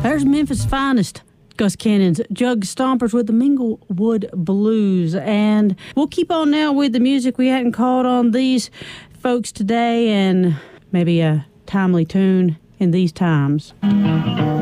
There's Memphis' finest, Gus Cannon's Jug Stompers with the Minglewood Blues. And we'll keep on now with the music. We hadn't called on these folks today, and maybe a timely tune in these times.